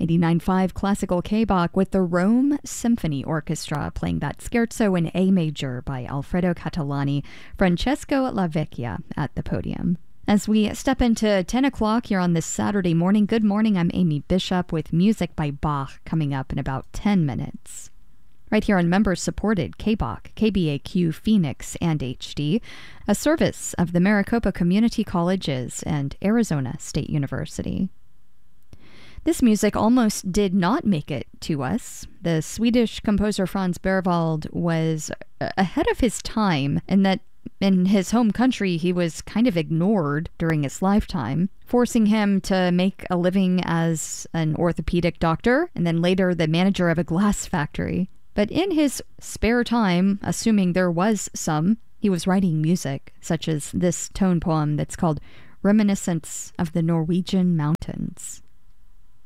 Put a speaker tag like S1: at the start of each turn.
S1: 89.5 Classical K-Bach with the Rome Symphony Orchestra playing that scherzo in A major by Alfredo Catalani, Francesco Lavecchia at the podium. As we step into 10 o'clock here on this Saturday morning, good morning, I'm Amy Bishop with music by Bach coming up in about 10 minutes. Right here on member-supported K-Bach, KBAQ Phoenix and HD, a service of the Maricopa Community Colleges and Arizona State University. This music almost did not make it to us. The Swedish composer Franz Berwald was ahead of his time in that in his home country he was kind of ignored during his lifetime, forcing him to make a living as an orthopedic doctor and then later the manager of a glass factory. But in his spare time, assuming there was some, he was writing music, such as this tone poem that's called Reminiscence of the Norwegian Mountains.